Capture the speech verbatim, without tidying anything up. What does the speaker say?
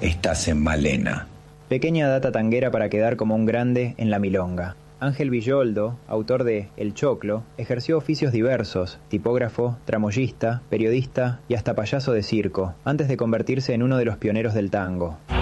estás en Malena. Pequeña data tanguera para quedar como un grande en la milonga. Ángel Villoldo, autor de El Choclo, ejerció oficios diversos, tipógrafo, tramoyista, periodista y hasta payaso de circo, antes de convertirse en uno de los pioneros del tango.